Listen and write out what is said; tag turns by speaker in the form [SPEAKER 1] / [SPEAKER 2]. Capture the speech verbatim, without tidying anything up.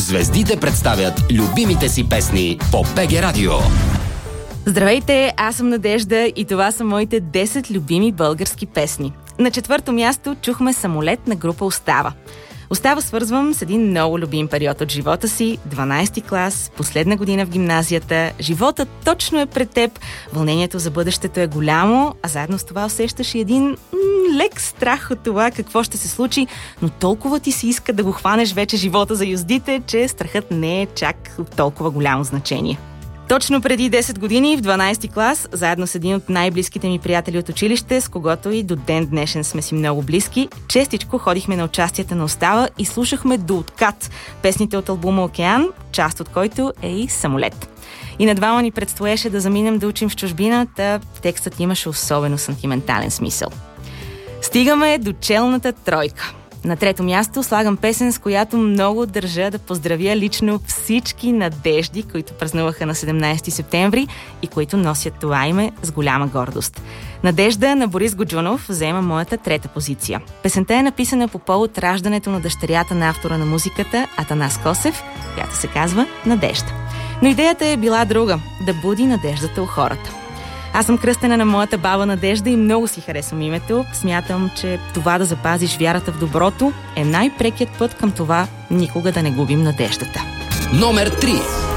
[SPEAKER 1] Звездите представят любимите си песни по БГ Радио.
[SPEAKER 2] Здравейте, аз съм Надежда и това са моите десет любими български песни. На четвърто място чухме Самолет на група Остава. Остава свързвам с един много любим период от живота си, дванайсети клас, последна година в гимназията. Животът точно е пред теб, вълнението за бъдещето е голямо, а заедно с това усещаш и един м- лек страх от това какво ще се случи, но толкова ти си иска да го хванеш вече живота за юздите, че страхът не е чак от толкова голямо значение. Точно преди десет години, в дванайсети клас, заедно с един от най-близките ми приятели от училище, с когото и до ден днешен сме си много близки, честичко ходихме на участията на Остава и слушахме до откат песните от албума Океан, част от който е и Самолет. И на двама ни предстоеше да заминем да учим в чужбина, та текстът имаше особено сантиментален смисъл. Стигаме до челната тройка. На трето място слагам песен, с която много държа да поздравя лично всички надежди, които празнуваха на седемнайсети септември и които носят това име с голяма гордост. Надежда на Борис Годжунов взема моята трета позиция. Песента е написана по повод раждането на дъщерята на автора на музиката Атанас Косев, която се казва Надежда. Но идеята е била друга – да буди надеждата у хората. Аз съм кръстена на моята баба Надежда и много си харесвам името. Смятам, че това да запазиш вярата в доброто е най-прекият път към това никога да не губим надеждата.
[SPEAKER 1] Номер три.